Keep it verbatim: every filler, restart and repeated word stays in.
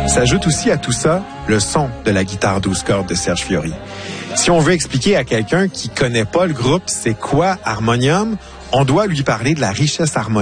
S'ajoute aussi à tout ça le son de la guitare douze cordes de Serge Fiori. Si on veut expliquer à quelqu'un qui connaît pas le groupe c'est quoi Harmonium, on doit lui parler de la richesse harmonique